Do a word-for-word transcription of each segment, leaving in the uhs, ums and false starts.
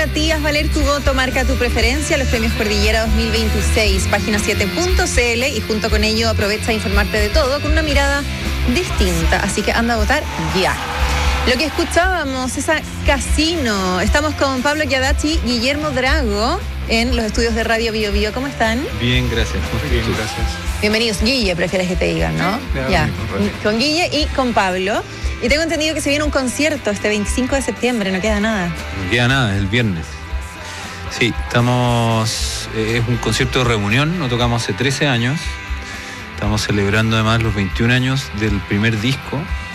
para ti. Haz valer tu voto, marca tu preferencia. Los premios Cordillera dos mil veintiséis, página siete punto c l, y junto con ello aprovecha a informarte de todo con una mirada distinta. Así que anda a votar ya. Lo que escuchábamos, esa Casino. Estamos con Pablo Chiadachi, Guillermo Drago en los estudios de Radio Bio Bio. ¿Cómo están? Bien, gracias. Bien, gracias. Bienvenidos. Guille, prefieres que te digan, ¿no? Sí, ya. bien, con Guille y con Pablo. Y tengo entendido que se viene un concierto este veinticinco de septiembre, no queda nada. No queda nada, es el viernes. Sí, estamos... Es un concierto de reunión, lo tocamos hace trece años. Estamos celebrando además los veintiún años del primer disco.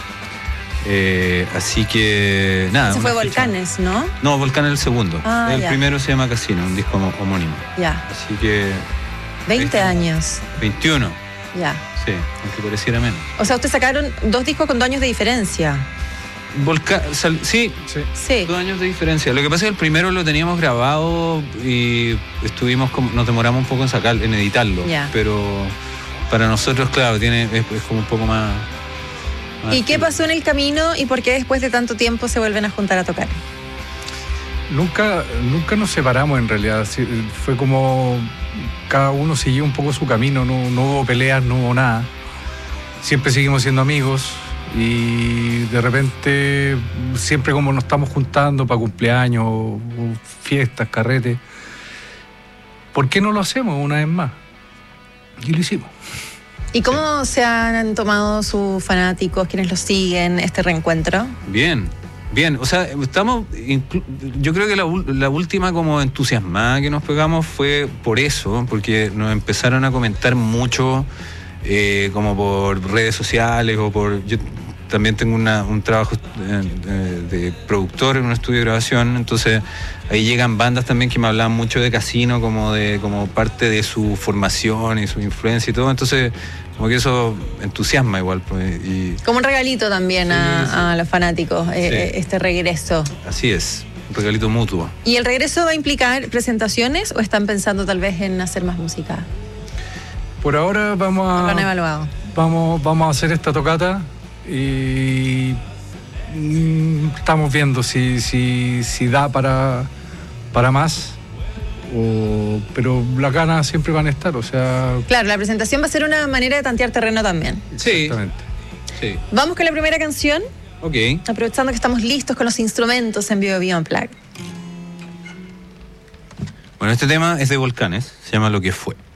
Eh, así que nada. Ese fue Volcanes, fecha. ¿No? No, Volcanes el segundo. Ah, el ya. primero se llama Casino, un disco homónimo. Ya. Así que... veinte años. veintiuno. Ya. Sí, aunque pareciera menos. O sea, ustedes sacaron dos discos con dos años de diferencia. Volca sal sí, Sí. Sí. dos años de diferencia. Lo que pasa es que el primero lo teníamos grabado y estuvimos como, nos demoramos un poco en sacar, en editarlo. Ya. Pero para nosotros, claro, tiene, es, es como un poco más... más ¿Y qué activo. pasó en el camino y por qué después de tanto tiempo se vuelven a juntar a tocar? Nunca, nunca nos separamos en realidad. Sí, fue como cada uno siguió un poco su camino, no, no hubo peleas, no hubo nada. Siempre seguimos siendo amigos y de repente siempre como nos estamos juntando para cumpleaños, o, o fiestas, carretes, ¿por qué no lo hacemos una vez más? Y lo hicimos. ¿Y cómo se han tomado sus fanáticos, quienes los siguen, este reencuentro? Bien, bien. O sea, estamos... inclu- Yo creo que la, ul- la última como entusiasmada que nos pegamos fue por eso, porque nos empezaron a comentar mucho, eh, como por redes sociales o por... Yo también tengo una, un trabajo eh, eh, de productor en un estudio de grabación, entonces ahí llegan bandas también que me hablaban mucho de Casino como de como parte de su formación y su influencia y todo, entonces como que eso entusiasma igual, pues, y Como un regalito también a, Sí, sí. a los fanáticos, eh, Sí. eh, este regreso. así es, un regalito mutuo. ¿Y el regreso va a implicar presentaciones o están pensando tal vez en hacer más música? Por ahora vamos ¿Lo han a, evaluado? vamos, vamos a hacer esta tocata y mm, estamos viendo si, si, si da para, para más, o, pero las ganas siempre van a estar, o sea, Claro, la presentación va a ser una manera de tantear terreno también. Sí, exactamente. sí. Vamos con la primera canción, Ok. aprovechando que estamos listos con los instrumentos en Bio Bio Unplugged. Bueno, este tema es de Volcanes, se llama Lo que fue.